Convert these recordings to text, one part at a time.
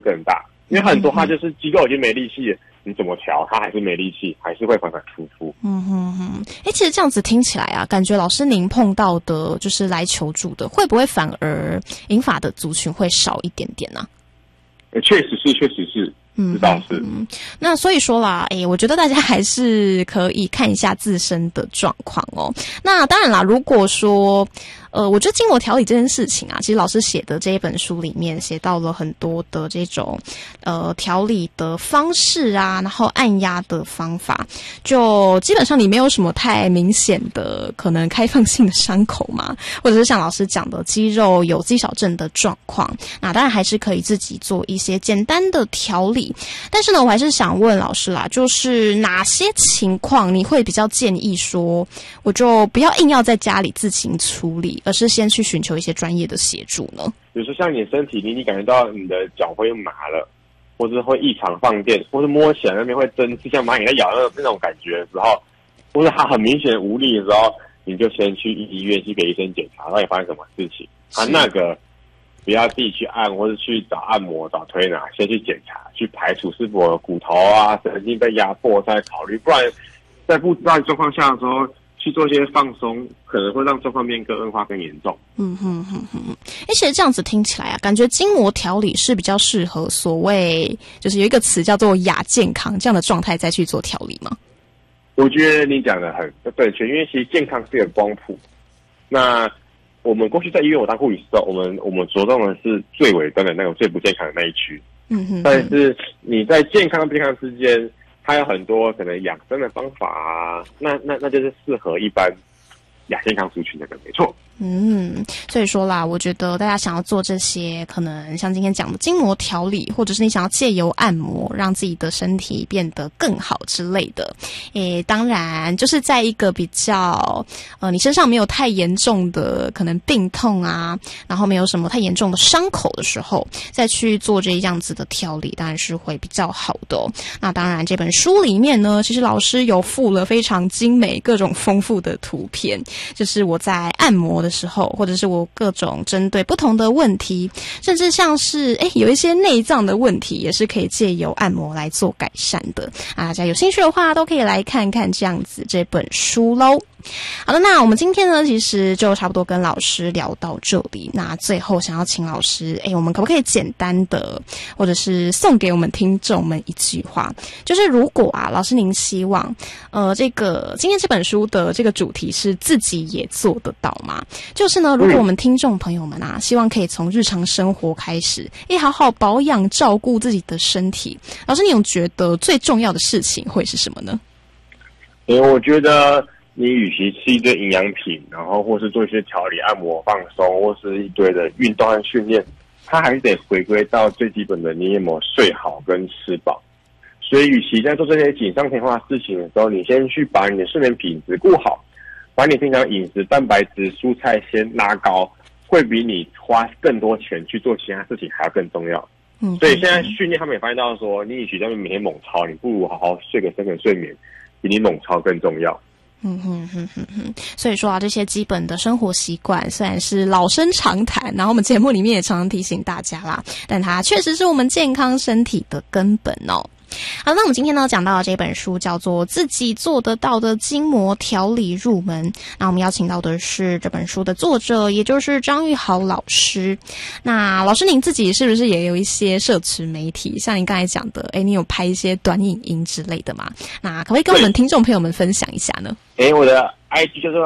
更大，因为很多它就是肌肉已经没力气了，你怎么调它还是没力气，还是会反反复复。 其实这样子听起来啊，感觉老师您碰到的就是来求助的，会不会反而银发的族群会少一点点呢？ 确实是。知道是。 那所以说啦，我觉得大家还是可以看一下自身的状况哦。那当然啦，如果说我觉得筋膜调理这件事情啊，其实老师写的这一本书里面写到了很多的这种调理的方式啊，然后按压的方法，就基本上你没有什么太明显的可能开放性的伤口嘛，或者是像老师讲的肌肉有肌少症的状况，那当然还是可以自己做一些简单的调理。但是呢，我还是想问老师啦，就是哪些情况你会比较建议说，我就不要硬要在家里自行处理，而是先去寻求一些专业的协助呢？ 比如说像你身体你感觉到你的脚会麻了，或者会异常放电，或者摸起来那边会针刺，像蚂蚁在咬那种感觉的时候，或者它很明显无力的时候，你就先去医院去给医生检查到底发生什么事情。那个不要自己去按，或是去找按摩、找推拿，先去检查，去排除是否有骨头啊、神经被压迫再考虑，不然在不知道状况下的时候去做一些放松，可能会让状况变更恶化、更严重。 其实这样子听起来啊，感觉筋膜调理是比较适合所谓就是有一个词叫做亚健康这样的状态再去做调理吗？ 我觉得你讲的很正确，因为其实健康是一个光谱。那我们过去在医院我当护理师的时候，我们着重的是最尾端的那种最不健康的那一区。但是你在健康不健康之间，它有很多可能养生的方法啊，那就是适合一般亚健康族群的人，没错。 所以说啦，我觉得大家想要做这些可能像今天讲的筋膜调理，或者是你想要借由按摩让自己的身体变得更好之类的，当然就是在一个比较你身上没有太严重的可能病痛啊，然后没有什么太严重的伤口的时候，再去做这样子的调理，当然是会比较好的哦。那当然这本书里面呢，其实老师有附了非常精美各种丰富的图片，就是我在按摩的时候，或者是我各种针对不同的问题，甚至像是有一些内脏的问题也是可以借由按摩来做改善的啊。大家有兴趣的话都可以来看看这样子这本书咯。好的，那我们今天呢其实就差不多跟老师聊到这里，那最后想要请老师我们可不可以简单的或者是送给我们听众们一句话，就是如果啊老师您希望这个今天这本书的这个主题是自己也做得到吗？就是呢如果我们听众朋友们啊希望可以从日常生活开始好好保养照顾自己的身体，老师你有觉得最重要的事情会是什么呢？ 我觉得你与其吃一堆营养品，然后或是做一些调理、按摩、放松，或是一堆的运动和训练，它还是得回归到最基本的你有没有睡好跟吃饱。所以与其在做这些锦上添花的事情的时候，你先去把你的睡眠品质顾好，把你平常饮食蛋白质、蔬菜先拉高，会比你花更多钱去做其他事情还要更重要。所以现在训练他们也发现到说，你与其在每天猛操，你不如好好睡个深层睡眠，比你猛操更重要。 所以说啊，这些基本的生活习惯虽然是老生常谈，然后我们节目里面也常常提醒大家啦，但它确实是我们健康身体的根本哦。好，那我们今天呢讲到的这本书叫做《自己做得到的筋膜调理入门》，那我们邀请到的是这本书的作者，也就是张玉豪老师。那老师您自己是不是也有一些社群媒体，像您刚才讲的你有拍一些短影音之类的吗？那可不可以跟我们听众朋友们分享一下呢？ 我的 IG 叫做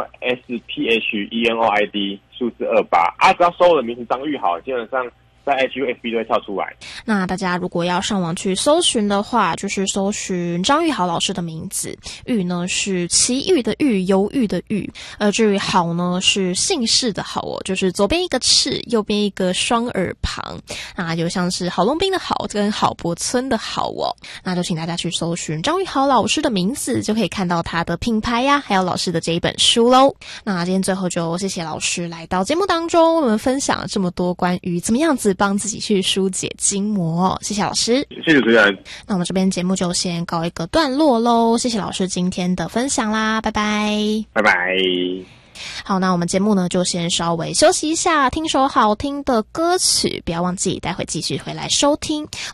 SPHENOID 数字28只要搜我的名字张玉豪，基本上在 HUFB 都会跳出来。那大家如果要上网去搜寻的话，就是搜寻张玉豪老师的名字，玉呢是奇遇的玉，犹豫的豫，至于好呢是姓氏的好哦，就是左边一个赤，右边一个双耳旁，那就像是郝龙斌的郝跟郝柏村的郝哦。那就请大家去搜寻张玉豪老师的名字，就可以看到他的品牌呀，还有老师的这一本书咯。那今天最后就谢谢老师来到节目当中，我们分享了这么多关于怎么样子帮自己去疏解筋膜，谢谢老师。 谢谢主持人。 那我们这边节目就先告一个段落咯，谢谢老师今天的分享啦，拜拜。 拜拜。 好，那我们节目呢就先稍微休息一下，听首好听的歌曲，不要忘记待会继续回来收听。